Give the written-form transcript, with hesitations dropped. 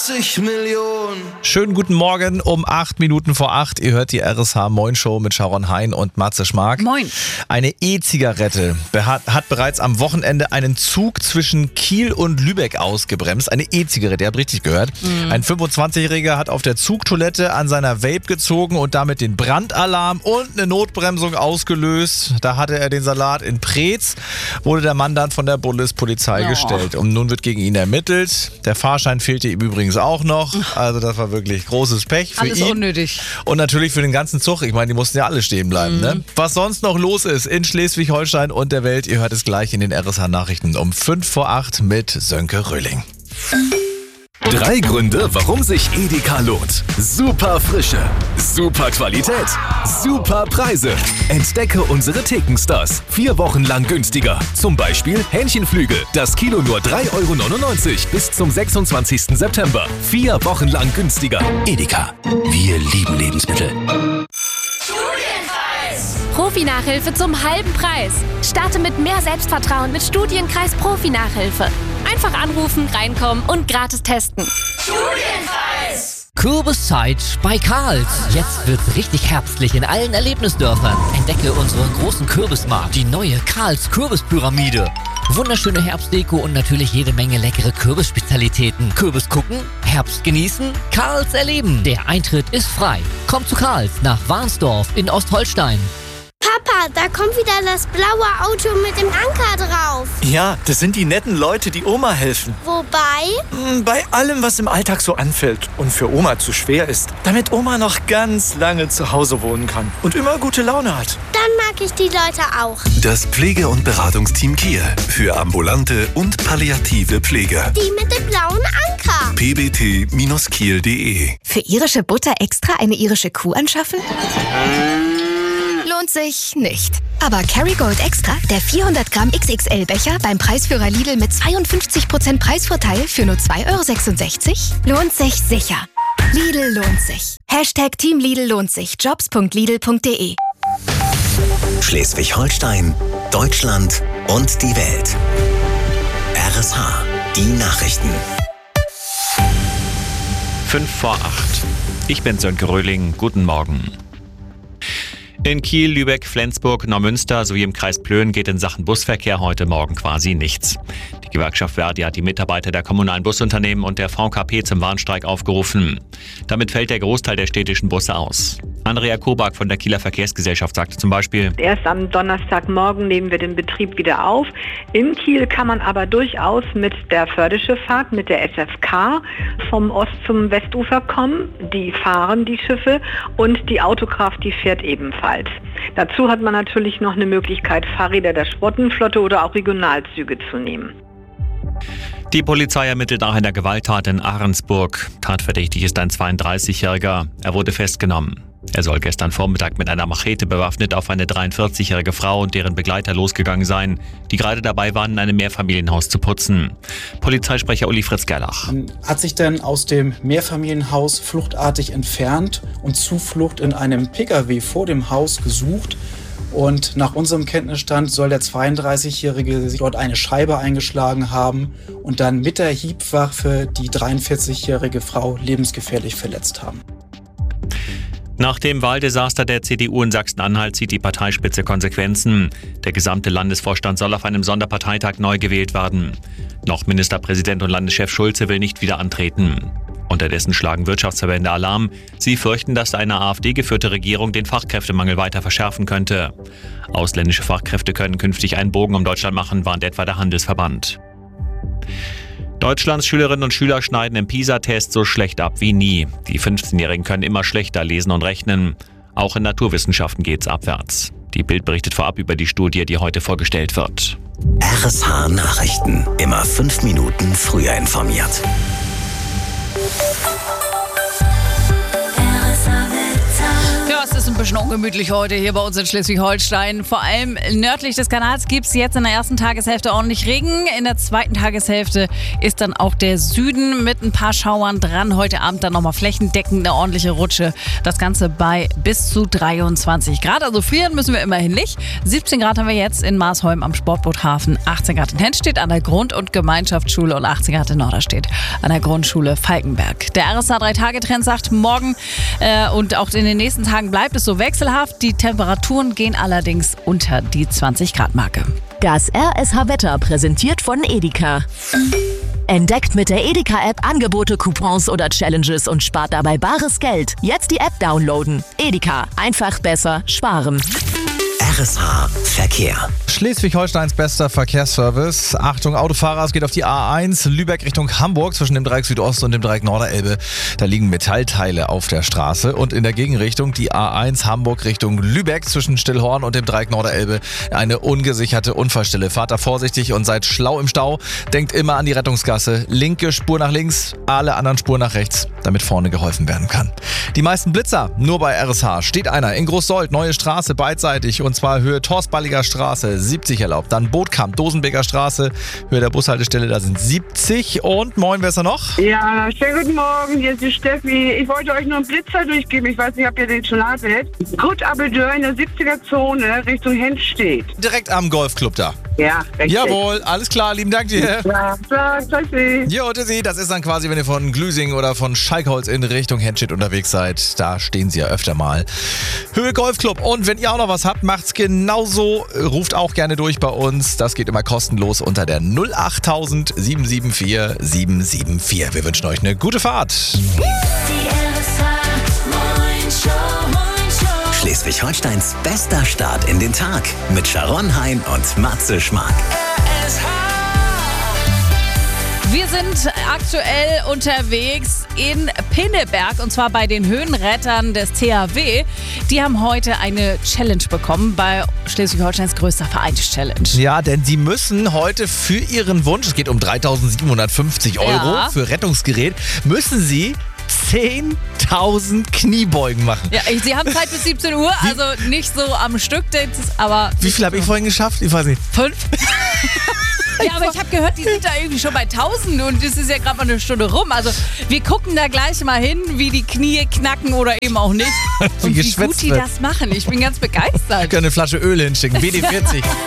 80 Millionen. Schönen guten Morgen um 8 Minuten vor 8. Ihr hört die RSH Moin Show mit Sharon Hein und Matze Schmark. Moin. Eine E-Zigarette hat bereits am Wochenende einen Zug zwischen Kiel und Lübeck ausgebremst. Eine E-Zigarette, ihr habt richtig gehört. Ein 25-Jähriger hat auf der Zugtoilette an seiner Vape gezogen und damit den Brandalarm und eine Notbremsung ausgelöst. Da hatte er den Salat in Preetz, wurde der Mann dann von der Bundespolizei gestellt. Und nun wird gegen ihn ermittelt. Der Fahrschein fehlte ihm übrigens auch noch. Also das war wirklich großes Pech für ihn. Alles unnötig. Und natürlich für den ganzen Zug. Ich meine, die mussten ja alle stehen bleiben. Ne? Was sonst noch los ist in Schleswig-Holstein und der Welt, ihr hört es gleich in den RSH-Nachrichten um 5 vor 8 mit Sönke Röhling. 3 Gründe, warum sich Edeka lohnt. Super Frische, super Qualität, super Preise. Entdecke unsere Thekenstars. 4 Wochen lang günstiger. Zum Beispiel Hähnchenflügel. Das Kilo nur 3,99 € bis zum 26. September. 4 Wochen lang günstiger. Edeka. Wir lieben Lebensmittel. Profi-Nachhilfe zum halben Preis. Starte mit mehr Selbstvertrauen mit Studienkreis Profi-Nachhilfe. Einfach anrufen, reinkommen und gratis testen. Studienkreis! Kürbiszeit bei Karls. Jetzt wird's richtig herbstlich in allen Erlebnisdörfern. Entdecke unseren großen Kürbismarkt, die neue Karls Kürbispyramide. Wunderschöne Herbstdeko und natürlich jede Menge leckere Kürbisspezialitäten. Kürbis gucken, Herbst genießen, Karls erleben. Der Eintritt ist frei. Komm zu Karls nach Warnsdorf in Ostholstein. Papa, da kommt wieder das blaue Auto mit dem Anker drauf. Ja, das sind die netten Leute, die Oma helfen. Wobei? Bei allem, was im Alltag so anfällt und für Oma zu schwer ist. Damit Oma noch ganz lange zu Hause wohnen kann und immer gute Laune hat. Dann mag ich die Leute auch. Das Pflege- und Beratungsteam Kiel. Für ambulante und palliative Pflege. Die mit dem blauen Anker. pbt-kiel.de. Für irische Butter extra eine irische Kuh anschaffen? Lohnt sich nicht. Aber Kerrygold Extra, der 400 Gramm XXL-Becher beim Preisführer Lidl mit 52% Preisvorteil für nur 2,66 €, lohnt sich sicher. Lidl lohnt sich. #Team Lidl lohnt sich. Jobs.lidl.de. Schleswig-Holstein, Deutschland und die Welt. RSH, die Nachrichten. 5 vor 8. Ich bin Sönke Röhling. Guten Morgen. In Kiel, Lübeck, Flensburg, Neumünster sowie im Kreis Plön geht in Sachen Busverkehr heute Morgen quasi nichts. Die Gewerkschaft Verdi hat die Mitarbeiter der kommunalen Busunternehmen und der VKP zum Warnstreik aufgerufen. Damit fällt der Großteil der städtischen Busse aus. Andrea Kobak von der Kieler Verkehrsgesellschaft sagte zum Beispiel: Erst am Donnerstagmorgen nehmen wir den Betrieb wieder auf. In Kiel kann man aber durchaus mit der Förderschifffahrt, mit der SFK, vom Ost- zum Westufer kommen. Die fahren die Schiffe und die Autokraft, die fährt ebenfalls. Dazu hat man natürlich noch eine Möglichkeit, Fahrräder der Spottenflotte oder auch Regionalzüge zu nehmen. Die Polizei ermittelt nach einer Gewalttat in Ahrensburg. Tatverdächtig ist ein 32-Jähriger. Er wurde festgenommen. Er soll gestern Vormittag mit einer Machete bewaffnet auf eine 43-jährige Frau und deren Begleiter losgegangen sein, die gerade dabei waren, in einem Mehrfamilienhaus zu putzen. Polizeisprecher Uli Fritz Gerlach. Man hat sich dann aus dem Mehrfamilienhaus fluchtartig entfernt und Zuflucht in einem Pkw vor dem Haus gesucht. Und nach unserem Kenntnisstand soll der 32-Jährige dort eine Scheibe eingeschlagen haben und dann mit der Hiebwaffe die 43-jährige Frau lebensgefährlich verletzt haben. Nach dem Wahldesaster der CDU in Sachsen-Anhalt zieht die Parteispitze Konsequenzen. Der gesamte Landesvorstand soll auf einem Sonderparteitag neu gewählt werden. Noch Ministerpräsident und Landeschef Schulze will nicht wieder antreten. Unterdessen schlagen Wirtschaftsverbände Alarm. Sie fürchten, dass eine AfD-geführte Regierung den Fachkräftemangel weiter verschärfen könnte. Ausländische Fachkräfte können künftig einen Bogen um Deutschland machen, warnt etwa der Handelsverband. Deutschlands Schülerinnen und Schüler schneiden im PISA-Test so schlecht ab wie nie. Die 15-Jährigen können immer schlechter lesen und rechnen. Auch in Naturwissenschaften geht's abwärts. Die Bild berichtet vorab über die Studie, die heute vorgestellt wird. RSH Nachrichten. Immer 5 Minuten früher informiert. Ja, es ist ein bisschen ungemütlich heute hier bei uns in Schleswig-Holstein. Vor allem nördlich des Kanals gibt es jetzt in der ersten Tageshälfte ordentlich Regen. In der zweiten Tageshälfte ist dann auch der Süden mit ein paar Schauern dran. Heute Abend dann nochmal flächendeckend eine ordentliche Rutsche. Das Ganze bei bis zu 23 Grad. Also frieren müssen wir immerhin nicht. 17 Grad haben wir jetzt in Marsholm am Sportboothafen. 18 Grad in Hennstedt an der Grund- und Gemeinschaftsschule und 18 Grad in Norderstedt an der Grundschule Falkenberg. Der RSA 3-Tage-Trend sagt, morgen und auch in den nächsten Tagen bleibt es so wechselhaft. Die Temperaturen gehen allerdings unter die 20-Grad-Marke. Das RSH-Wetter präsentiert von Edeka. Entdeckt mit der Edeka-App Angebote, Coupons oder Challenges und spart dabei bares Geld. Jetzt die App downloaden. Edeka. Einfach besser sparen. RSH Verkehr. Schleswig-Holsteins bester Verkehrsservice. Achtung, Autofahrer, es geht auf die A1 Lübeck Richtung Hamburg zwischen dem Dreieck Südost und dem Dreieck Norderelbe. Da liegen Metallteile auf der Straße. Und in der Gegenrichtung die A1 Hamburg Richtung Lübeck zwischen Stillhorn und dem Dreieck Norderelbe. Eine ungesicherte Unfallstelle. Fahrt da vorsichtig und seid schlau im Stau. Denkt immer an die Rettungsgasse. Linke Spur nach links, alle anderen Spuren nach rechts, damit vorne geholfen werden kann. Die meisten Blitzer nur bei RSH. Steht einer in Großsold, neue Straße, beidseitig, und zwar Höhe Torsballiger Straße, 70 erlaubt. Dann Bootkamp, Dosenbeker Straße, Höhe der Bushaltestelle, da sind 70. Und moin, wer ist da noch? Ja, schönen guten Morgen, hier ist die Steffi. Ich wollte euch nur einen Blitzer durchgeben. Ich weiß nicht, ob ihr den schon hattet. Gut Abbeldör in der 70er-Zone Richtung Hennstedt. Direkt am Golfclub da. Ja, richtig. Jawohl, alles klar, lieben Dank dir. Ja, tschüssi. Jo, tschüssi. Das ist dann quasi, wenn ihr von Glüsing oder von Schalkholz in Richtung Hennstedt unterwegs seid. Da stehen sie ja öfter mal. Höhe Golfclub. Und wenn ihr auch noch was habt, macht's genauso. Ruft auch gerne durch bei uns. Das geht immer kostenlos unter der 08000 774 774. Wir wünschen euch eine gute Fahrt. Schleswig-Holsteins bester Start in den Tag mit Sharon Hein und Matze Schmark. Wir sind aktuell unterwegs in Pinneberg und zwar bei den Höhenrettern des THW. Die haben heute eine Challenge bekommen bei Schleswig-Holsteins größter Vereinschallenge. Ja, denn sie müssen heute für ihren Wunsch, es geht um 3.750 Euro für Rettungsgerät, müssen sie 10.000 Kniebeugen machen. Ja, sie haben Zeit bis 17 Uhr, also nicht so am Stück, aber... Wie viel habe ich vorhin geschafft? Ich weiß nicht. 5? Ja, aber ich habe gehört, die sind da irgendwie schon bei 1000 und es ist ja gerade mal eine Stunde rum. Also wir gucken da gleich mal hin, wie die Knie knacken oder eben auch nicht. Und wie gut die das machen. Ich bin ganz begeistert. Ich kann eine Flasche Öl hinschicken. WD-40.